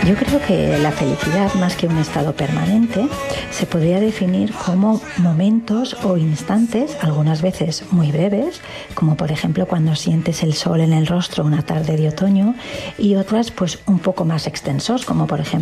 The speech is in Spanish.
Yo creo que la felicidad, más que un estado permanente, se podría definir como momentos o instantes, algunas veces muy breves, como por ejemplo cuando sientes el sol en el rostro una tarde de otoño, y otras pues un poco más extensos, como por ejemplo